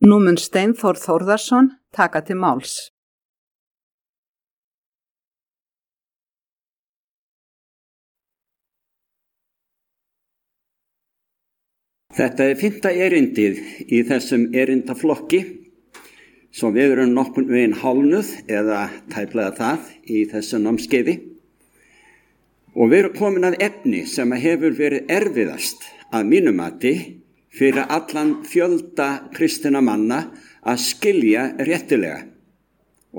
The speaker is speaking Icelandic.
Nú mun Steinþór Þórðarson taka til máls. Þetta er 5. erindið í þessum erindaflokki, svo við erum nokkurn veginn hálfnuð eða tæplega það í þessu námskeiði. Og við erum komin að efni sem hefur verið erfiðast að mínu mati fyrir allan fjölda kristinna manna að skilja réttilega.